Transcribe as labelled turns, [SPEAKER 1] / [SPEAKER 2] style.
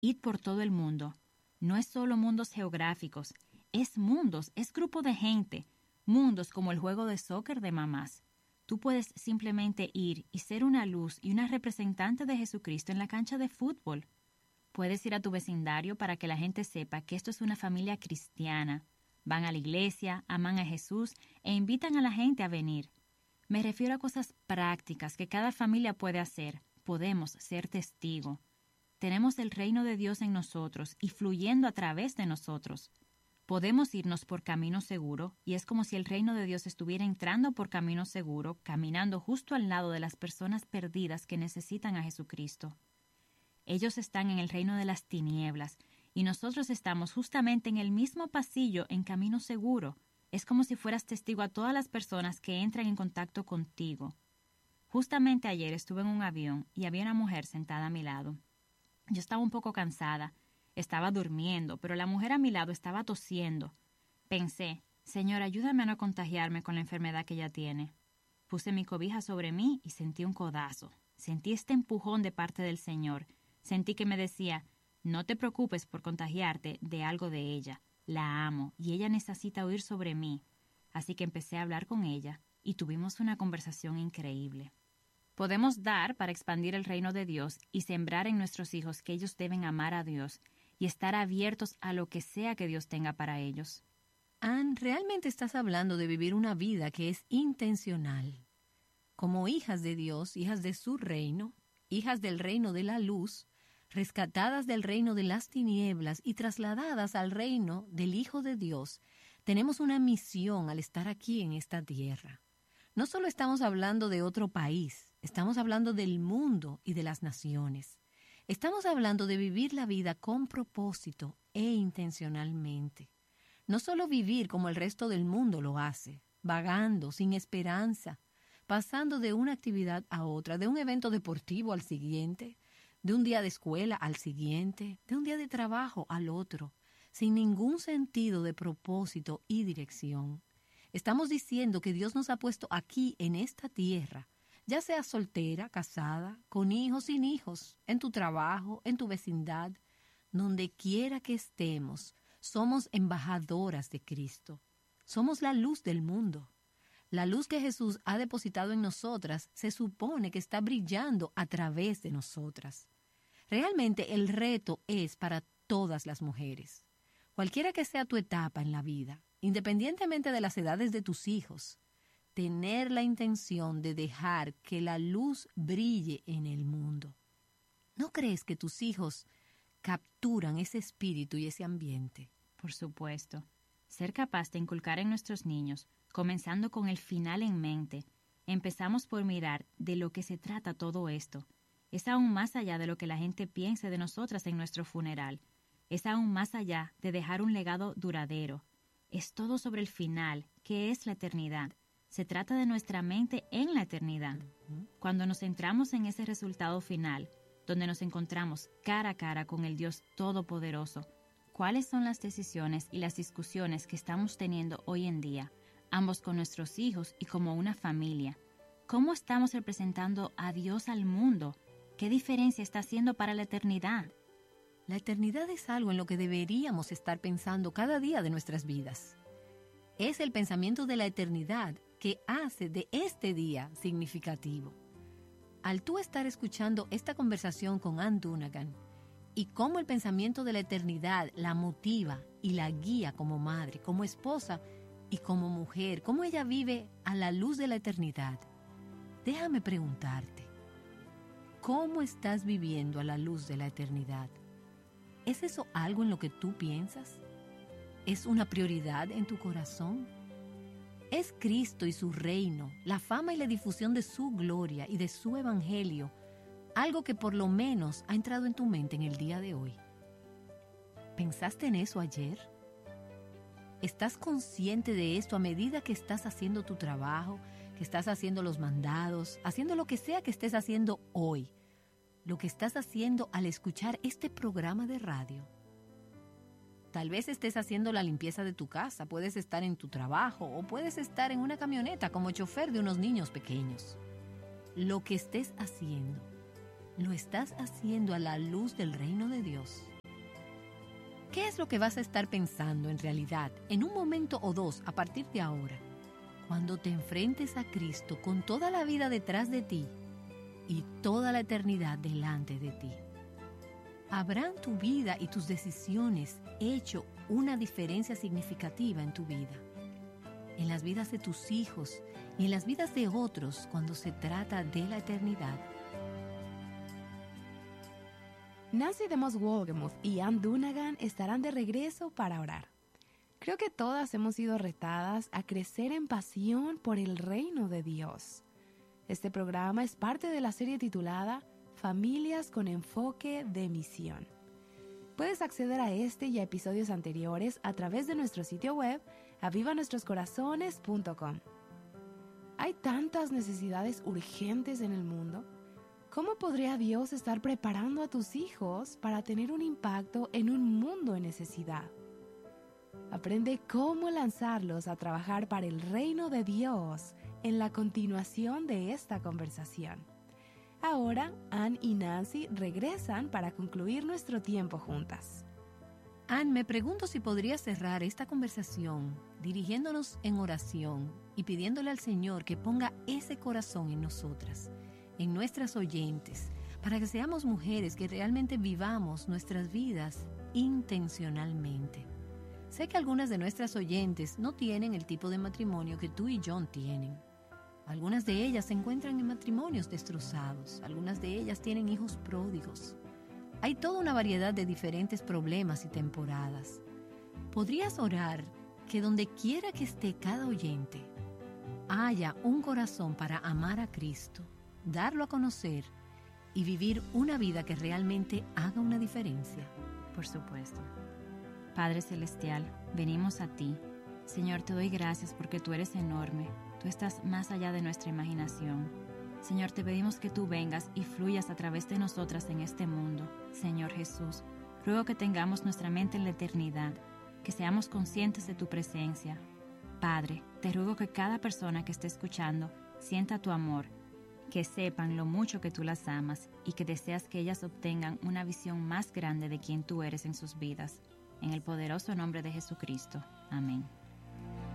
[SPEAKER 1] Id por todo el mundo. No es solo mundos geográficos, es mundos, es grupo de gente, mundos como el juego de soccer de mamás. Tú puedes simplemente ir y ser una luz y una representante de Jesucristo en la cancha de fútbol. Puedes ir a tu vecindario para que la gente sepa que esto es una familia cristiana. Van a la iglesia, aman a Jesús e invitan a la gente a venir. Me refiero a cosas prácticas que cada familia puede hacer. Podemos ser testigo. Tenemos el reino de Dios en nosotros y fluyendo a través de nosotros. Podemos irnos por camino seguro y es como si el reino de Dios estuviera entrando por camino seguro, caminando justo al lado de las personas perdidas que necesitan a Jesucristo. Ellos están en el reino de las tinieblas y nosotros estamos justamente en el mismo pasillo en camino seguro. Es como si fueras testigo a todas las personas que entran en contacto contigo. Justamente ayer estuve en un avión y había una mujer sentada a mi lado. Yo estaba un poco cansada, estaba durmiendo, pero la mujer a mi lado estaba tosiendo. Pensé, Señor, ayúdame a no contagiarme con la enfermedad que ella tiene. Puse mi cobija sobre mí y sentí un codazo. Sentí este empujón de parte del Señor. Sentí que me decía, no te preocupes por contagiarte de algo de ella. La amo y ella necesita oír sobre mí. Así que empecé a hablar con ella y tuvimos una conversación increíble. Podemos dar para expandir el reino de Dios y sembrar en nuestros hijos que ellos deben amar a Dios y estar abiertos a lo que sea que Dios tenga para ellos.
[SPEAKER 2] Ann, realmente estás hablando de vivir una vida que es intencional. Como hijas de Dios, hijas de su reino, hijas del reino de la luz, rescatadas del reino de las tinieblas y trasladadas al reino del Hijo de Dios, tenemos una misión al estar aquí en esta tierra. No solo estamos hablando de otro país, estamos hablando del mundo y de las naciones. Estamos hablando de vivir la vida con propósito e intencionalmente. No solo vivir como el resto del mundo lo hace, vagando, sin esperanza, pasando de una actividad a otra, de un evento deportivo al siguiente, de un día de escuela al siguiente, de un día de trabajo al otro, sin ningún sentido de propósito y dirección. Estamos diciendo que Dios nos ha puesto aquí en esta tierra, ya sea soltera, casada, con hijos, sin hijos, en tu trabajo, en tu vecindad, donde quiera que estemos, somos embajadoras de Cristo. Somos la luz del mundo. La luz que Jesús ha depositado en nosotras se supone que está brillando a través de nosotras. Realmente el reto es para todas las mujeres. Cualquiera que sea tu etapa en la vida, independientemente de las edades de tus hijos, tener la intención de dejar que la luz brille en el mundo. ¿No crees que tus hijos capturan ese espíritu y ese ambiente?
[SPEAKER 1] Por supuesto. Ser capaz de inculcar en nuestros niños, comenzando con el final en mente, empezamos por mirar de lo que se trata todo esto. Es aún más allá de lo que la gente piense de nosotras en nuestro funeral. Es aún más allá de dejar un legado duradero. Es todo sobre el final, que es la eternidad. Se trata de nuestra mente en la eternidad. Cuando nos centramos en ese resultado final, donde nos encontramos cara a cara con el Dios Todopoderoso, ¿cuáles son las decisiones y las discusiones que estamos teniendo hoy en día, ambos con nuestros hijos y como una familia? ¿Cómo estamos representando a Dios al mundo? ¿Qué diferencia está haciendo para la eternidad?
[SPEAKER 2] La eternidad es algo en lo que deberíamos estar pensando cada día de nuestras vidas. Es el pensamiento de la eternidad que hace de este día significativo. Al tú estar escuchando esta conversación con Ann Dunagan y cómo el pensamiento de la eternidad la motiva y la guía como madre, como esposa y como mujer, cómo ella vive a la luz de la eternidad, déjame preguntarte, ¿cómo estás viviendo a la luz de la eternidad? ¿Es eso algo en lo que tú piensas? ¿Es una prioridad en tu corazón? ¿Es Cristo y su reino, la fama y la difusión de su gloria y de su evangelio, algo que por lo menos ha entrado en tu mente en el día de hoy? ¿Pensaste en eso ayer? ¿Estás consciente de esto a medida que estás haciendo tu trabajo, que estás haciendo los mandados, haciendo lo que sea que estés haciendo hoy? Lo que estás haciendo al escuchar este programa de radio. Tal vez estés haciendo la limpieza de tu casa, puedes estar en tu trabajo o puedes estar en una camioneta como chofer de unos niños pequeños. Lo que estés haciendo, ¿lo estás haciendo a la luz del reino de Dios? ¿Qué es lo que vas a estar pensando en realidad, en un momento o dos, a partir de ahora, cuando te enfrentes a Cristo con toda la vida detrás de ti y toda la eternidad delante de ti? ¿Habrán tu vida y tus decisiones hecho una diferencia significativa en tu vida, en las vidas de tus hijos y en las vidas de otros cuando se trata de la eternidad?
[SPEAKER 3] Nancy DeMoss Wolgemuth y Ann Dunagan estarán de regreso para orar. Creo que todas hemos sido retadas a crecer en pasión por el reino de Dios. Este programa es parte de la serie titulada Familias con enfoque de misión. Puedes acceder a este y a episodios anteriores a través de nuestro sitio web avivanuestroscorazones.com. Hay tantas necesidades urgentes en el mundo. ¿Cómo podría Dios estar preparando a tus hijos para tener un impacto en un mundo en necesidad? Aprende cómo lanzarlos a trabajar para el reino de Dios en la continuación de esta conversación. Ahora, Ann y Nancy regresan para concluir nuestro tiempo juntas.
[SPEAKER 2] Ann, me pregunto si podrías cerrar esta conversación dirigiéndonos en oración y pidiéndole al Señor que ponga ese corazón en nosotras, en nuestras oyentes, para que seamos mujeres que realmente vivamos nuestras vidas intencionalmente. Sé que algunas de nuestras oyentes no tienen el tipo de matrimonio que tú y John tienen. Algunas de ellas se encuentran en matrimonios destrozados, algunas de ellas tienen hijos pródigos. Hay toda una variedad de diferentes problemas y temporadas. ¿Podrías orar que donde quiera que esté cada oyente, haya un corazón para amar a Cristo, darlo a conocer y vivir una vida que realmente haga una diferencia?
[SPEAKER 1] Por supuesto. Padre Celestial, venimos a ti. Señor, te doy gracias porque tú eres enorme. Tú estás más allá de nuestra imaginación. Señor, te pedimos que tú vengas y fluyas a través de nosotras en este mundo. Señor Jesús, ruego que tengamos nuestra mente en la eternidad, que seamos conscientes de tu presencia. Padre, te ruego que cada persona que esté escuchando sienta tu amor, que sepan lo mucho que tú las amas y que deseas que ellas obtengan una visión más grande de quién tú eres en sus vidas. En el poderoso nombre de Jesucristo. Amén.